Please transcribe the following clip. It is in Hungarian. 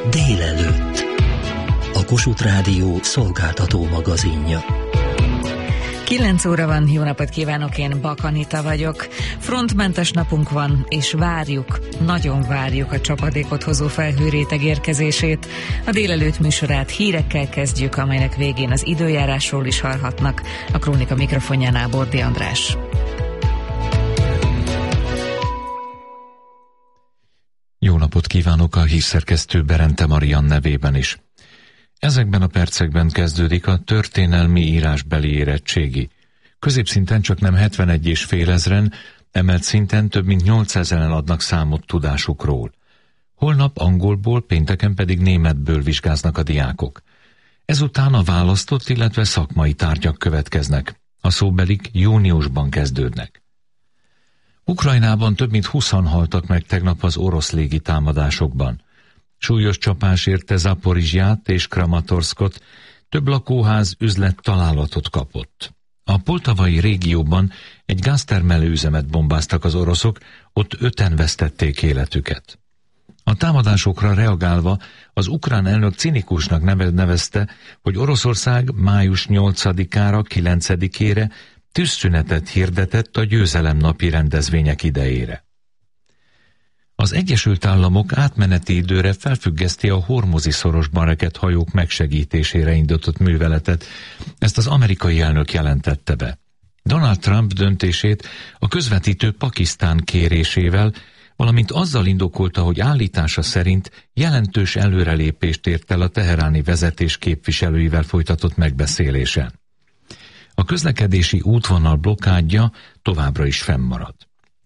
Délelőtt. A Kossuth Rádió szolgáltató magazinja. 9 óra van, jó napot kívánok, én Bak Anita vagyok. Frontmentes napunk van, és várjuk, nagyon várjuk a csapadékot hozó felhőréteg érkezését. A délelőtt műsorát hírekkel kezdjük, amelynek végén az időjárásról is hallhatnak. A Krónika mikrofonjánál Bordi András. Jó napot kívánok a hírszerkesztő Berente Marian nevében is. Ezekben a percekben kezdődik a történelmi írásbeli érettségi. Középszinten csaknem 71,5 ezren, emelt szinten több mint 800-en adnak számot tudásukról. Holnap angolból, pénteken pedig németből vizsgáznak a diákok. Ezután a választott, illetve szakmai tárgyak következnek. A szóbelik júniusban kezdődnek. Ukrajnában több mint 20-an haltak meg tegnap az orosz légitámadásokban. Súlyos csapás érte Zaporizsját és Kramatorszkot, több lakóház, üzlet találatot kapott. A poltavai régióban egy gáztermelő üzemet bombáztak az oroszok, ott 5-en vesztették életüket. A támadásokra reagálva az ukrán elnök cinikusnak nevezte, hogy Oroszország május 8-ára, 9-ére tűzszünetet hirdetett a győzelemnapi rendezvények idejére. Az Egyesült Államok átmeneti időre felfüggeszti a Hormuzi-szorosban rekedt hajók megsegítésére indított műveletet, ezt az amerikai elnök jelentette be. Donald Trump döntését a közvetítő Pakisztán kérésével, valamint azzal indokolta, hogy állítása szerint jelentős előrelépést ért el a teheráni vezetés képviselőivel folytatott megbeszélésen. A közlekedési útvonal blokkádja továbbra is fennmarad.